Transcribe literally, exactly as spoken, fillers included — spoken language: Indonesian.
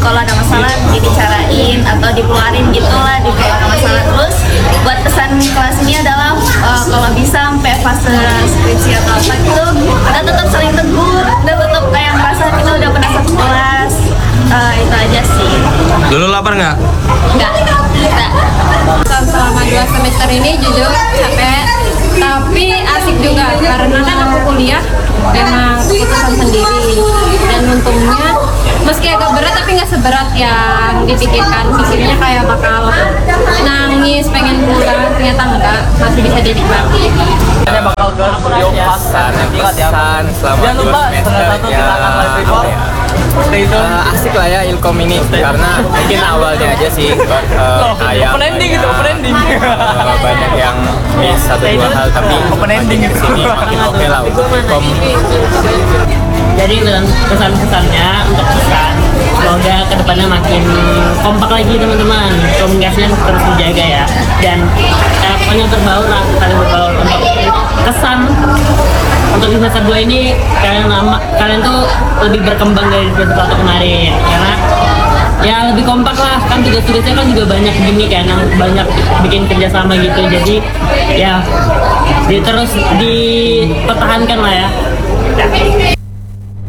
kalau ada masalah dibicarain atau dikeluarin gitulah di kalau ada masalah. Terus buat pesan kelas ini adalah uh, kalau bisa sampai fase skripsi atau apa gitu kita tetap saling tegur, kita tetap kayak merasa kita udah pernah satu kelas. Uh, itu aja sih. Dulu lapar nggak? Enggak, enggak. Selama dua semester ini jujur capek, tapi asik juga karena kan aku kuliah memang keputusan sendiri dan untungnya meski agak berat tapi nggak seberat yang dipikirkan. Pikirnya kayak bakal nangis pengen pulang, ternyata enggak, masih bisa dinikmati. Ini bakal ke studio pasar. Ingat ya, Selama jangan lupa setengah satu kita akan live report. Stay tune. Uh, asik lah ya Ilkom ini karena mungkin awalnya aja sih uh, kayak open ending gitu, open ending. uh, banyak yang miss satu dua hal tapi Open ending makin kesini makin oke lah untuk Ilkom. Jadi kesan-kesannya untuk pesan, semoga kedepannya makin kompak lagi teman-teman, komunikasinya terus dijaga ya, dan eh, pokoknya berbaur lah, saling berbaur. Untuk kesan untuk semester dua ini kalian lama, kalian tuh lebih berkembang dari semester satu kemarin karena ya lebih kompak lah, kan tugas-tugasnya kan juga banyak gini kan, yang banyak bikin kerjasama gitu, jadi ya di, terus dipertahankan lah ya.